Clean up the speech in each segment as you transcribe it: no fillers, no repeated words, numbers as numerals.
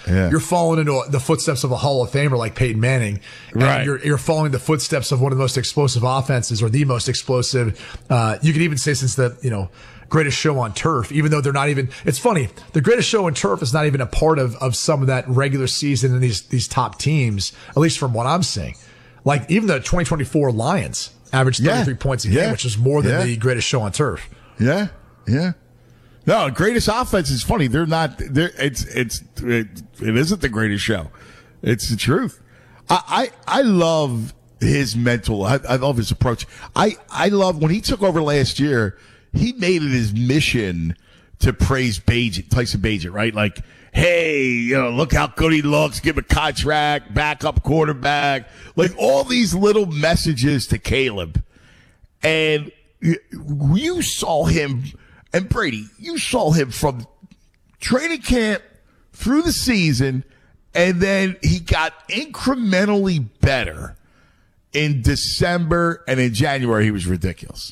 you're falling into the footsteps of a Hall of Famer like Peyton Manning. Right. You're following the footsteps of one of the most explosive offenses, or the most explosive. You could even say since the, greatest show on turf, even though they're not even, it's funny. The greatest show on turf is not even a part of some of that regular season and these top teams, at least from what I'm seeing. Like even the 2024 Lions averaged 33 points a game, which is more than the greatest show on turf. Yeah. Yeah. No, greatest offense is funny. They're not, it isn't the greatest show. It's the truth. I love his mental. I love his approach. I love when he took over last year, he made it his mission to praise Tyson Bagent, right? Like, hey, look how good he looks. Give him a contract, backup quarterback. Like all these little messages to Caleb. And you saw him, and Brady, you saw him from training camp through the season, and then he got incrementally better in December, and in January he was ridiculous.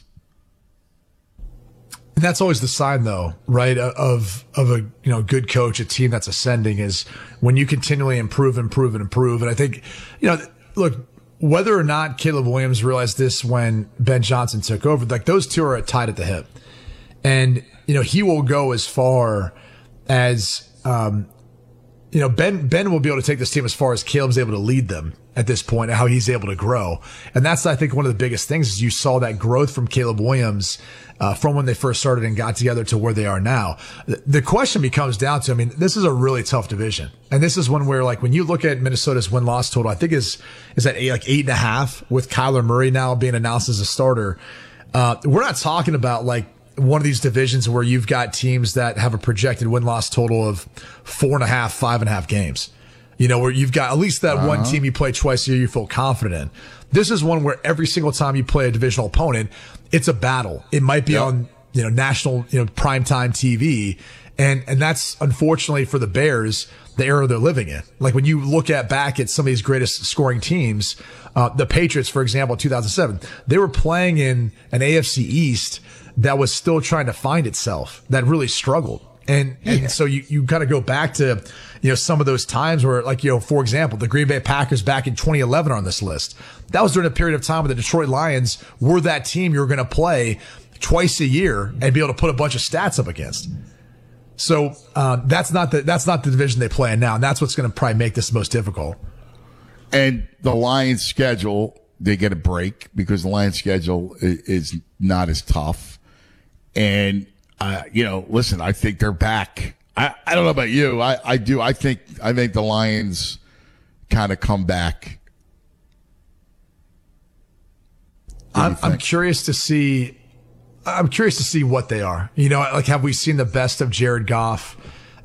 And that's always the sign, though, right, of a good coach, a team that's ascending, is when you continually improve. And I think, look, whether or not Caleb Williams realized this when Ben Johnson took over, like those two are tied at the hip, and he will go as far as Ben will be able to take this team as far as Caleb's able to lead them at this point, and how he's able to grow. And that's, I think, one of the biggest things is you saw that growth from Caleb Williams from when they first started and got together to where they are now. The question becomes down to, this is a really tough division. And this is one where, like, when you look at Minnesota's win-loss total, I think is at 8.5 with Kyler Murray now being announced as a starter. We're not talking about like one of these divisions where you've got teams that have a projected win-loss total of 4.5, 5.5 games. Where you've got at least that one team you play twice a year you feel confident in. This is one where every single time you play a divisional opponent, it's a battle. It might be on, national, primetime TV. And that's unfortunately for the Bears, the era they're living in. Like when you look back at some of these greatest scoring teams, the Patriots, for example, 2007, they were playing in an AFC East that was still trying to find itself, that really struggled. And so you kind of go back to, some of those times where, like, for example, the Green Bay Packers back in 2011 are on this list. That was during a period of time where the Detroit Lions were that team you were going to play twice a year and be able to put a bunch of stats up against. So, that's not the division they play in now. And that's what's going to probably make this most difficult. And the Lions schedule, they get a break because the Lions schedule is not as tough. And, listen, I think they're back. I don't know about you. I do. I think the Lions kind of come back. I'm curious to see. I'm curious to see what they are. Like, have we seen the best of Jared Goff?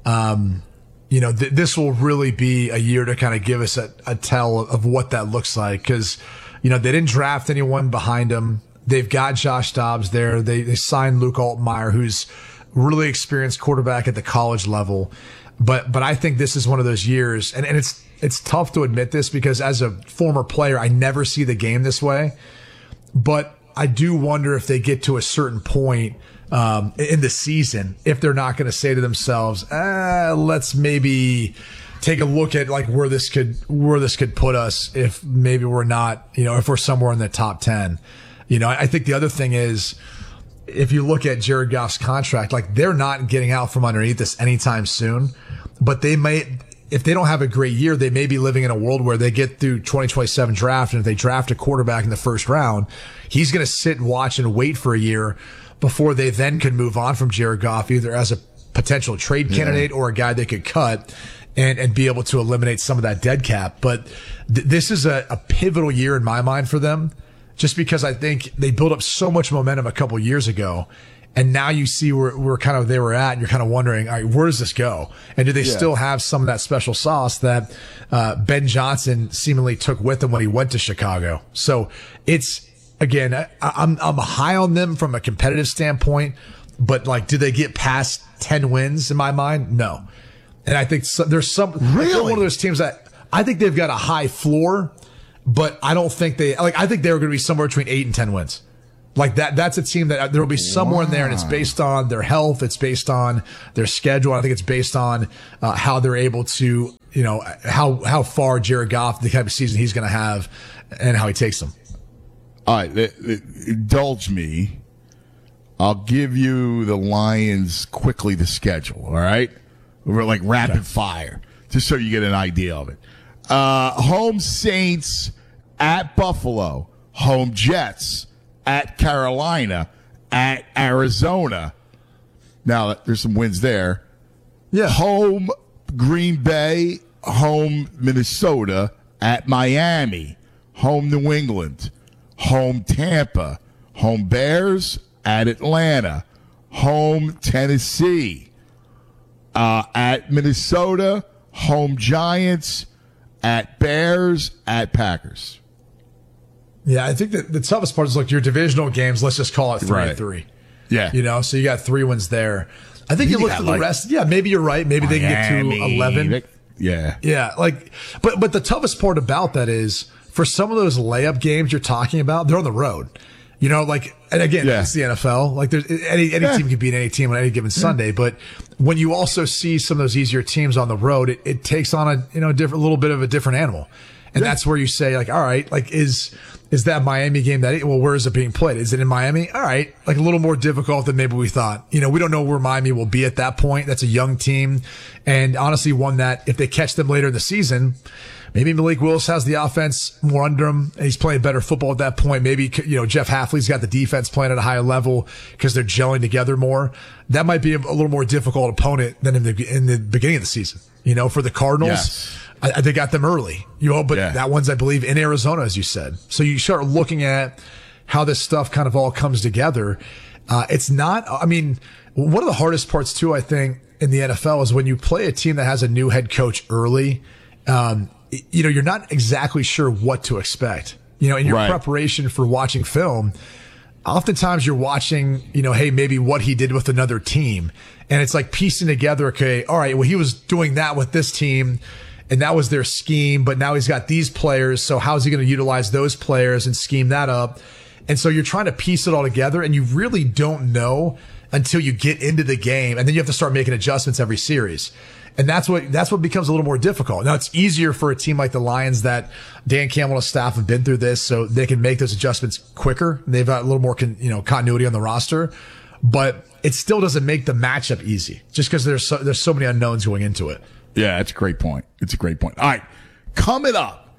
This will really be a year to kind of give us a tell of what that looks like. Cause, they didn't draft anyone behind him. They've got Josh Dobbs there. They signed Luke Altmaier, who's really experienced quarterback at the college level. But I think this is one of those years, and it's tough to admit this because as a former player, I never see the game this way. But I do wonder if they get to a certain point in the season, if they're not going to say to themselves, let's maybe take a look at like where this could put us if maybe we're not, if we're somewhere in the top 10. I think the other thing is, if you look at Jared Goff's contract, like they're not getting out from underneath this anytime soon, but they may, if they don't have a great year, they may be living in a world where they get through 2027 draft. And if they draft a quarterback in the first round, he's going to sit and watch and wait for a year before they then could move on from Jared Goff, either as a potential trade candidate or a guy they could cut and be able to eliminate some of that dead cap. But this is a pivotal year in my mind for them. Just because I think they built up so much momentum a couple years ago, and now you see where kind of they were at, and you're kind of wondering, all right, where does this go? And do they still have some of that special sauce that Ben Johnson seemingly took with him when he went to Chicago? So it's, again, I'm high on them from a competitive standpoint, but like, do they get past 10 wins in my mind? No. And I think there's some, they're one of those teams that I think they've got a high floor. But I don't think I think they're going to be somewhere between 8 and 10 wins. Like that's a team that there will be somewhere in there, and it's based on their health. It's based on their schedule. I think it's based on how they're able to, how far Jared Goff, the type of season he's going to have, and how he takes them. All right, indulge me. I'll give you the Lions quickly the schedule. All right, we're like rapid fire, just so you get an idea of it. Home Saints at Buffalo, home Jets at Carolina, at Arizona. Now, there's some wins there. Yeah. Home Green Bay, home Minnesota, at Miami, home New England, home Tampa, home Bears, at Atlanta, home Tennessee, at Minnesota, home Giants, at Bears, at Packers. Yeah, I think that the toughest part is, look, your divisional games, let's just call it 3-3. Yeah. So you got 3 wins there. I think you look at the rest. Yeah, maybe you're right. Maybe they can get to 11. Yeah. Yeah. But the toughest part about that is for some of those layup games you're talking about, they're on the road. And again, it's the NFL. Like there's any team can beat any team on any given Sunday. But when you also see some of those easier teams on the road, it takes on a little bit of a different animal. And that's where you say, like, all right, like is that Miami game where is it being played? Is it in Miami? All right. Like a little more difficult than maybe we thought. We don't know where Miami will be at that point. That's a young team. And honestly, one that if they catch them later in the season, maybe Malik Willis has the offense more under him and he's playing better football at that point. Maybe, Jeff Hafley's got the defense playing at a higher level because they're gelling together more. That might be a little more difficult opponent than in the beginning of the season. For the Cardinals. Yes. They got them early, but that one's, I believe, in Arizona, as you said. So you start looking at how this stuff kind of all comes together. It's not, one of the hardest parts too, I think, in the NFL is when you play a team that has a new head coach early, you're not exactly sure what to expect. In your preparation for watching film, oftentimes you're watching, hey, maybe what he did with another team. And it's like piecing together, okay, all right, well, he was doing that with this team. And that was their scheme, but now he's got these players. So how's he going to utilize those players and scheme that up? And so you're trying to piece it all together and you really don't know until you get into the game. And then you have to start making adjustments every series. And that's what becomes a little more difficult. Now it's easier for a team like the Lions that Dan Campbell and his staff have been through this, so they can make those adjustments quicker. They've got a little more, continuity on the roster, but it still doesn't make the matchup easy just because there's so many unknowns going into it. Yeah, it's a great point. All right, coming up,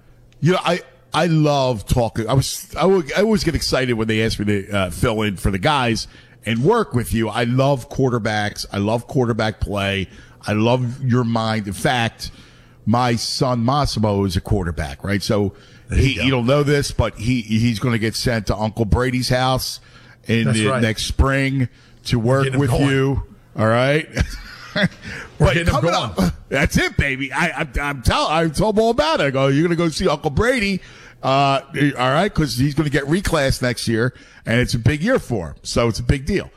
I love talking. I always get excited when they ask me to fill in for the guys and work with you. I love quarterbacks. I love quarterback play. I love your mind. In fact, my son Massimo is a quarterback, right? So you don't know this, but he's going to get sent to Uncle Brady's house next spring to work with you. All right. But coming up, that's it, baby. I told him all about it. I go, you're going to go see Uncle Brady. All right. Cause he's going to get reclassed next year and it's a big year for him. So it's a big deal.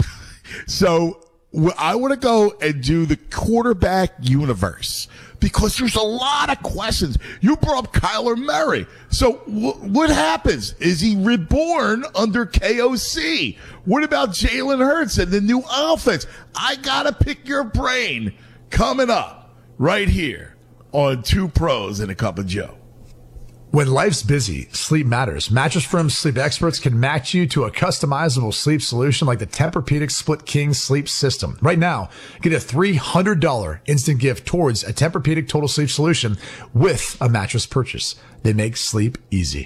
So I want to go and do the quarterback universe because there's a lot of questions. You brought up Kyler Murray. So what happens? Is he reborn under KOC? What about Jalen Hurts and the new offense? I got to pick your brain coming up right here on Two Pros and a Cup of Joe. When life's busy, sleep matters. Mattress Firm's sleep experts can match you to a customizable sleep solution like the Tempur-Pedic Split King Sleep System. Right now, get a $300 instant gift towards a Tempur-Pedic Total Sleep Solution with a mattress purchase. They make sleep easy.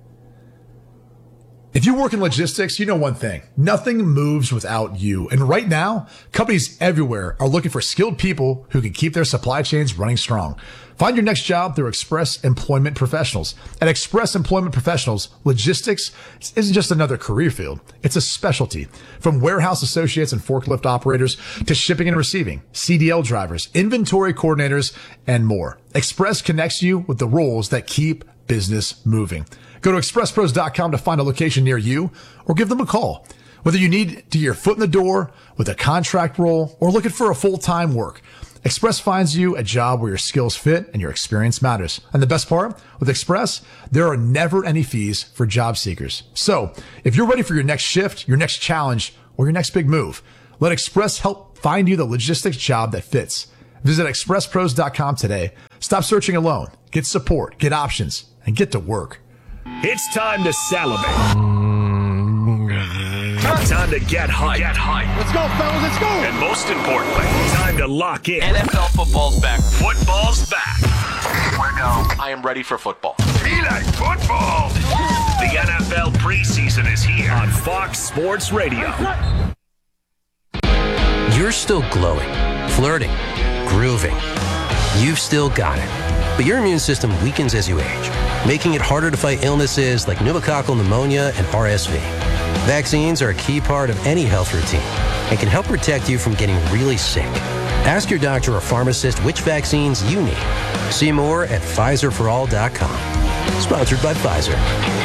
If you work in logistics, you know one thing. Nothing moves without you. And right now, companies everywhere are looking for skilled people who can keep their supply chains running strong. Find your next job through Express Employment Professionals. At Express Employment Professionals, logistics isn't just another career field. It's a specialty. From warehouse associates and forklift operators to shipping and receiving, CDL drivers, inventory coordinators, and more. Express connects you with the roles that keep business moving. Go to expresspros.com to find a location near you or give them a call. Whether you need to get your foot in the door with a contract role or looking for a full-time work, Express finds you a job where your skills fit and your experience matters. And the best part, with Express, there are never any fees for job seekers. So if you're ready for your next shift, your next challenge, or your next big move, let Express help find you the logistics job that fits. Visit expresspros.com today. Stop searching alone. Get support, get options, and get to work. It's time to salivate. Time to get hyped. Let's go, fellas, let's go. And most importantly, time to lock in. NFL football's back. Football's back. I am ready for football. Be like football. The NFL preseason is here on Fox Sports Radio. You're still glowing, flirting, grooving. You've still got it. But your immune system weakens as you age, making it harder to fight illnesses like pneumococcal pneumonia and RSV. Vaccines are a key part of any health routine and can help protect you from getting really sick. Ask your doctor or pharmacist which vaccines you need. See more at PfizerForAll.com. Sponsored by Pfizer.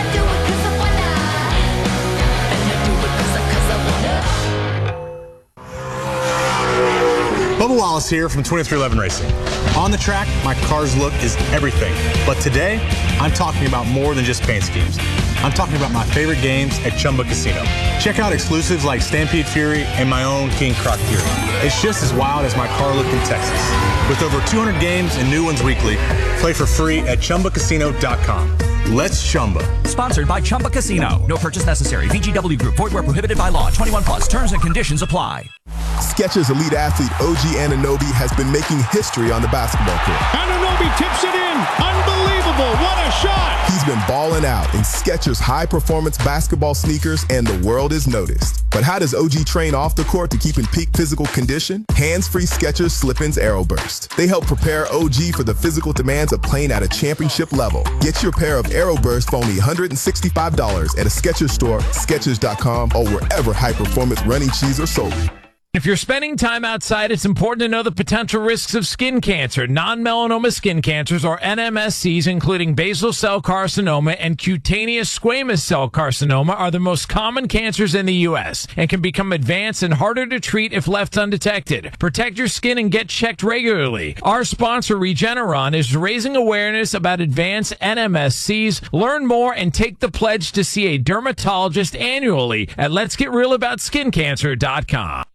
Bubba Wallace here from 2311 Racing. On the track, my car's look is everything. But today, I'm talking about more than just paint schemes. I'm talking about my favorite games at Chumba Casino. Check out exclusives like Stampede Fury and my own King Croc Fury. It's just as wild as my car look in Texas. With over 200 games and new ones weekly, play for free at ChumbaCasino.com. Let's Chumba. Sponsored by Chumba Casino. No purchase necessary. VGW Group. Void where prohibited by law. 21 plus. Terms and conditions apply. Skechers elite athlete OG Anunoby has been making history on the basketball court. Anunoby tips it in. Unbelievable. What a shot. He's been balling out in Skechers high-performance basketball sneakers, and the world is noticed. But how does OG train off the court to keep in peak physical condition? Hands-free Skechers Slip-ins Aeroburst. They help prepare OG for the physical demands of playing at a championship level. Get your pair of Aeroburst for only $165 at a Skechers store, Skechers.com, or wherever high-performance running shoes are sold. If you're spending time outside, it's important to know the potential risks of skin cancer. Non-melanoma skin cancers, or NMSCs, including basal cell carcinoma and cutaneous squamous cell carcinoma, are the most common cancers in the U.S. and can become advanced and harder to treat if left undetected. Protect your skin and get checked regularly. Our sponsor, Regeneron, is raising awareness about advanced NMSCs. Learn more and take the pledge to see a dermatologist annually at letsgetrealaboutSkinCancer.com.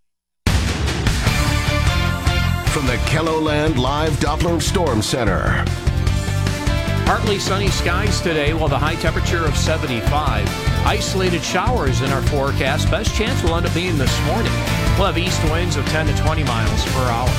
From the KELOLAND Live Doppler Storm Center. Partly sunny skies today, while the high temperature of 75. Isolated showers in our forecast. Best chance will end up being this morning. We'll have east winds of 10 to 20 miles per hour.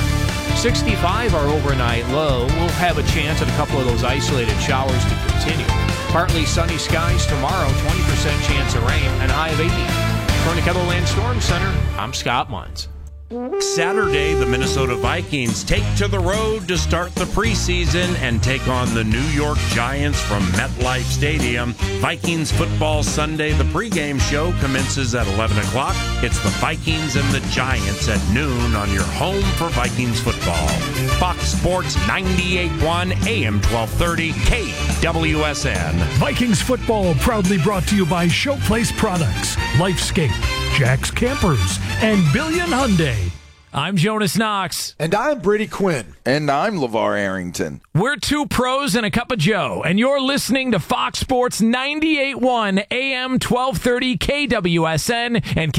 65 our overnight low. We'll have a chance at a couple of those isolated showers to continue. Partly sunny skies tomorrow, 20% chance of rain, and a high of 80. From the KELOLAND Storm Center, I'm Scott Munz. Saturday, the Minnesota Vikings take to the road to start the preseason and take on the New York Giants from MetLife Stadium. Vikings Football Sunday, the pregame show commences at 11 o'clock. It's the Vikings and the Giants at noon on your home for Vikings football. Fox Sports 98.1 AM 1230 KWSN. Vikings football proudly brought to you by Showplace Products, Lifescape, Jack's Campers, and Billion Hyundai. I'm Jonas Knox. And I'm Brady Quinn. And I'm LeVar Arrington. We're two pros and a cup of Joe, and you're listening to Fox Sports 98.1 AM 1230 KWSN and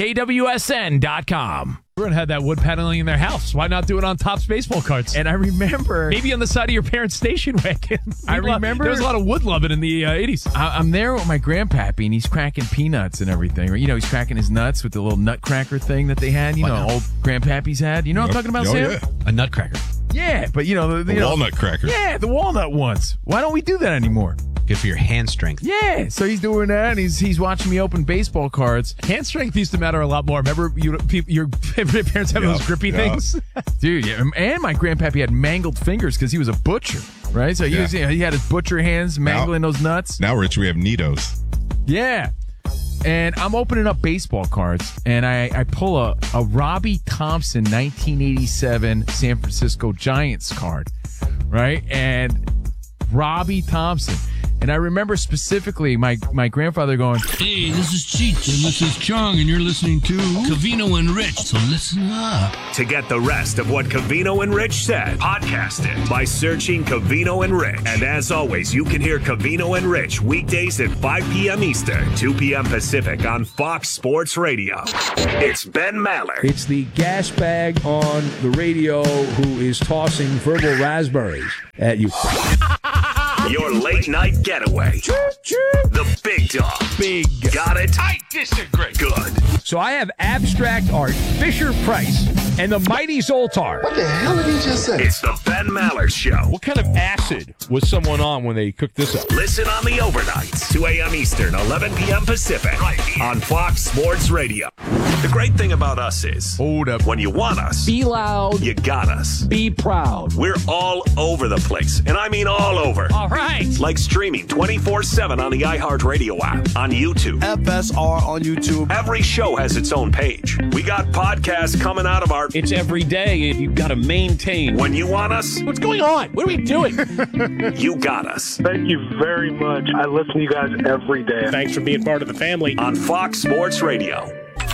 KWSN.com. Everyone had that wood paneling in their house. Why not do it on Topps baseball cards? And I remember... Maybe on the side of your parents' station wagon. I remember... There was a lot of wood loving in the 80s. I'm there with my grandpappy, and he's cracking peanuts and everything. You know, he's cracking his nuts with the little nutcracker thing that they had. You know, old grandpappies had. You know what I'm talking about, Sam? Yeah. A nutcracker. Yeah, but you know... The walnut cracker. Yeah, the walnut ones. Why don't we do that anymore? Good for your hand strength. Yeah, so he's doing that, and he's watching me open baseball cards. Hand strength used to matter a lot more. Remember your parents having those grippy things? Dude, yeah. And my grandpappy had mangled fingers because he was a butcher, right? So he had his butcher hands mangling those nuts. Now, Rich, we have Nitos. Yeah. And I'm opening up baseball cards, and I pull a Robbie Thompson 1987 San Francisco Giants card, right? And Robbie Thompson. And I remember specifically my grandfather going, "Hey, this is Cheech and this is Chong, and you're listening to Covino and Rich, so listen up." To get the rest of what Covino and Rich said, podcast it by searching Covino and Rich. And as always, you can hear Covino and Rich weekdays at 5 p.m. Eastern, 2 p.m. Pacific on Fox Sports Radio. It's Ben Maller. It's the gas bag on the radio who is tossing verbal raspberries at you. Your late night getaway. The big dog. Big. Got it? I disagree. Good. So I have abstract art, Fisher-Price, and the mighty Zoltar. What the hell did he just say? It's the Ben Maller Show. What kind of acid was someone on when they cooked this up? Listen on the overnights, 2 a.m. Eastern, 11 p.m. Pacific, right here on Fox Sports Radio. The great thing about us is, hold up, when you want us, be loud, you got us. Be proud. We're all over the place, and I mean all over. All right. Like streaming 24/7 on the iHeartRadio app, on YouTube. FSR on YouTube. Every show has its own page. We got podcasts coming out of our... It's every day, and you've got to maintain. When you want us... What's going on? What are we doing? You got us. Thank you very much. I listen to you guys every day. Thanks for being part of the family. On Fox Sports Radio.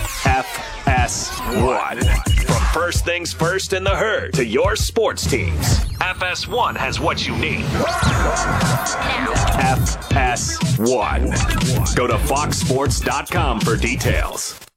FS1. From first things first in the herd to your sports teams, FS1 has what you need. FS1. Go to foxsports.com for details.